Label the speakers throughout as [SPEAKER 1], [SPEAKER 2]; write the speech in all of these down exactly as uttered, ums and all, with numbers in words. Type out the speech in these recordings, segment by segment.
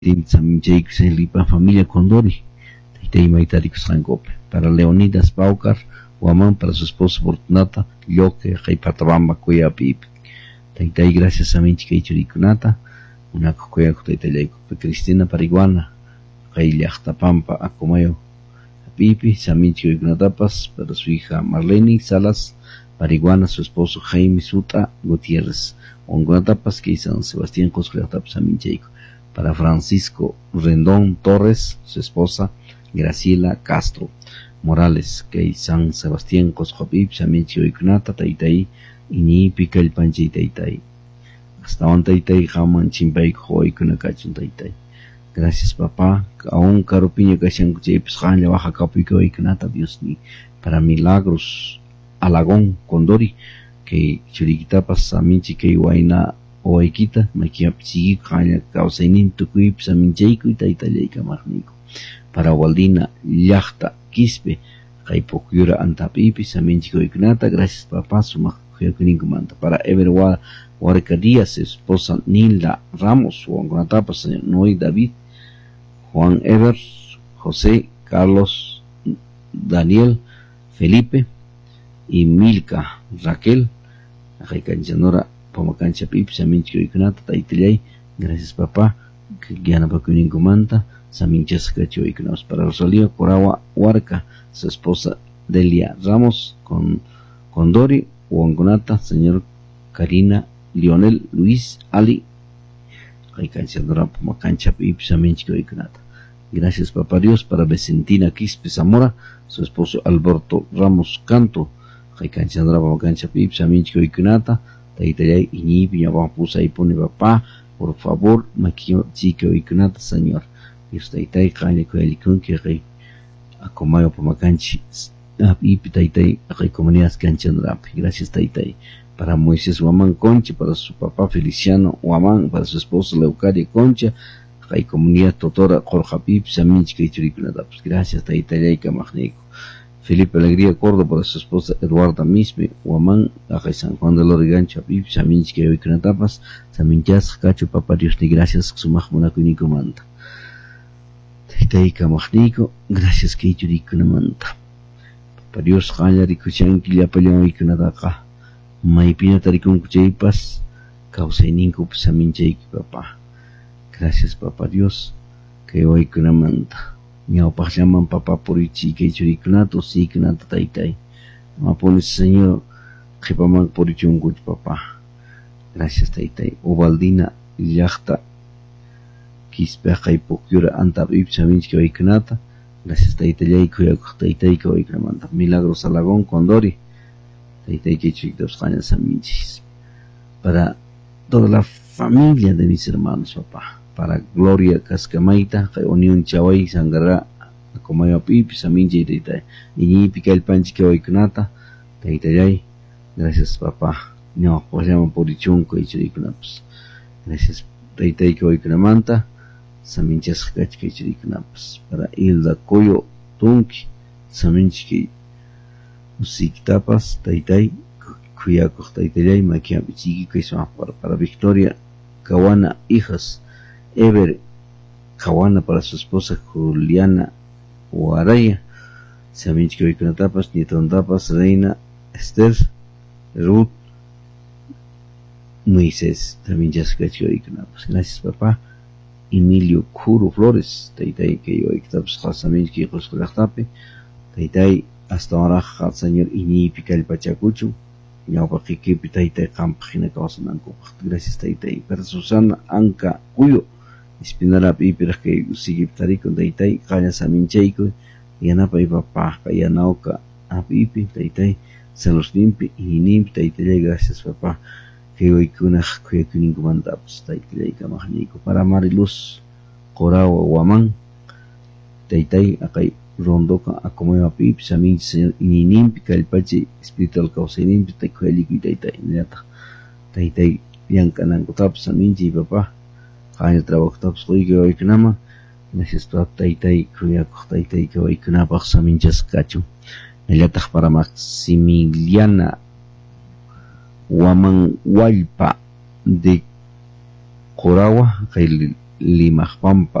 [SPEAKER 1] Tinsamjake Lipa familia Condori, Taitei Maitarikus Rangope, para Leonidas Paucar, Guamán para su esposa Fortunata, Yoke, Jaipatabamba, Cuya Pip, Taitei gracias a Minchi Keichurikunata, una cocoya Taitei Cristina Pariguana, Jailiachtapampa, Acomayo, Pipi, Saminchi Ignatapas, para su hija Marlene Salas, Pariguana, su esposo Jaime Suta Gutiérrez, Ongunatapas, que hizo San Sebastián Cosclatapas Samincheiko. Para Francisco Rendón Torres, su esposa Graciela Castro Morales, que San Sebastián Cosjopip, Samichio Ignata, Taitai, Ini Pica el Panche Taitai. Hasta un Taitai, Jaman Chimbay, Joy, Kunakachun Taitai. Gracias, papá. Aún Caropiño Cachan Japes, Jan, Baja Capico Ignata, Dios ni. Para Milagros Alagón Condori, que Churiquitapas, Samichi, que Guaina. O Aikita, Makia Psi, Kanya, Kausainin, Tukuip, Saminjaiku, Taitaleika Magnico. Para Waldina, Yachta, Quispe, Kaipokura, Antapipi, Saminchico Ignata, gracias papá, Suma, Manta. Para Everwa, Huarca Díaz, esposa Nilda Ramos, Juan Gonatapa, señor Noy David, Juan Ever, José, Carlos, Daniel, Felipe y Milka, Raquel, Raicanjanora. Pomacancha Pip, Saminchio Ignata, Taitilay, gracias papá, que guiana Pacuninco Manta, Saminchas Cacho Ignos. Para Rosalía Coragua Huarca, su esposa Delia Ramos, con Condori, Huangonata, señor Karina, Lionel, Luis, Ali, Raicanchadora Pomacancha Pip, Saminchio Ignata. Gracias papá Dios. Para Vicentina Quispe Zamora, su esposo Alberto Ramos Canto, Raicanchadora Pomacancha Pip, Saminchio Ignata. Taitay Iñi Piñabapusa y pone papá, por favor, Maquio Chico y Kunata, señor. Y usted Taitay Coelicun que rey acomayo por Macanchi, y Taitay, rey comunidades Canchandrap. Gracias, Taitay. Para Moisés Guamán Concha, para su papá Feliciano Guamán, para su esposa Leucaria Concha, rey comunidad Totora Jorjapip, Saminchka y Churikunata. Gracias, Taitay Camagneco. Felipe Alegría Córdoba, para su esposa Eduarda Misme, Guamán, a San Juan de Lorigancha, Pip, Saminchke y Canatapas, Saminchas, Cacho, Papá Dios, ni gracias, Sumaj Monaco y Nico Manta. Taitaika Majnico, gracias, Keichurico Namanta. Papá Dios, Jaya, Rikuchan, Kilia Peleón y Canadaca, Maipina Taricun Kucheipas, Causa y Ninco, Saminchek, papá. Gracias, Papá Dios, que hoy Canamanta. Miau pajaman papá por ichi que churikunato si kunata taitai. Mapones señor jepaman por ichi un guch papá. Gracias taitai. Ovaldina yachta kispeja y pokura anta ipsaminch que hoy kunata. Gracias taitai kuya taitai que hoy kunamanta. Milagros Alagón Condori. Taitai que churikunatos cañas saminchis. Para toda la familia de mis hermanos papá. Para Gloria Cascamaita, Unión Chawai, Sangara, Comayo Pipi, Saminji, Taitai, y Pica el Panchi que hoy Kunata, Taitay, gracias papá, no, pues llaman por Ichunco y Churikunaps, gracias Taitai que hoy Kunamanta, Saminchas Kach que Churikunaps, para Hilda Coyo Tunki, Saminchi, Usiktapas, Taitai, Kuyako Taitay, Makia Bichiki, que son para Victoria, Kawana, hijas. Ever Kawana para su esposa Juliana Huaraya, Saminchko y Kunatapas, Nietondapas, Reina Esther, Ruth, Moisés, también Jascacho y Kunapas. Gracias, papá. Emilio Curo Flores, Taitai, que yo y Ktaps, Saminchki y Joscolachtape, Taitai, hasta ahora, señor Ini Pica el Pachacucho, Yaupaki, Taitai, Campagina Causananco. Gracias, Taitai. Para Susana Anca Cuyo. Espinara Pipiras que sigue Tarico, Taitai, Kaya Samincheiko, Yanapa y papá, Kayanauka, Apipi, Taitai, San los Limpi, y Nimp, Taitai, gracias papá, que hoy kuna, que kuningo mandaps, Taitai, Kamagnico, para Mariluz, Corao, Guamán, Taitai, Akai, Rondoka, Acomoya Pip, Samin, señor, y Nimp, Calpache, Espiritual Causa, Nimp, Taikuelico y Taitai, Neta, Taitai, Yankanangotap, Saminchi, papá. Año trabajo taps hoy que hoy kunama, gracias a Taitai, Kuya Taitai que hoy kunapa, Saminchas Cacho, Eliataj para Maximiliana Huaman Hualpa de Coragua, Limaqpampa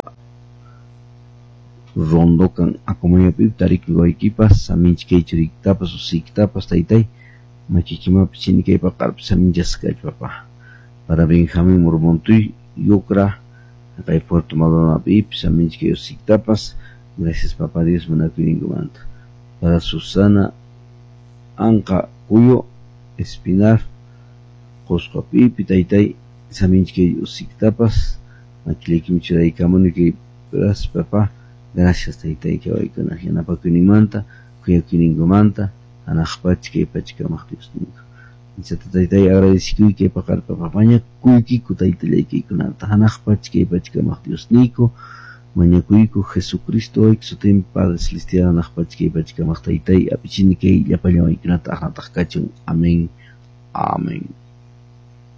[SPEAKER 1] rondokan acompañapi tarikin waykipas saminchikaychiriktapas usiktapas taytay machichimapi chinikaypa qarpi saminchasqa papa para Benjamín Murmontuy Yucra kay Puerto Maldonado saminchikay usiktapas gracias papá Dios manakuyninkumanta para Susana Anqa Cuyo Espinar Qusqapipi taytay saminchikay usiktapas makillaykimichiraykamuni kay gracias papá gracias taytay kawaykunaq yanapakuyninmanta kuyakuyninkumanta hanaqpacha kay pachakamaq Diosninko insata taytay agradecikuy kay paqarpa mañakuykiku taytallaykaykunata hanaqpacha kay pachakamaq Diosniyku mañakuyku Jesucristo wayku sutin Padre Celestial hanaqpacha kay pachakamaq taytay apichini kay llapallamaykunata aqnataq kachun amén amén.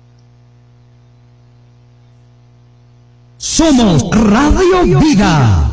[SPEAKER 2] Somos Radio Vida.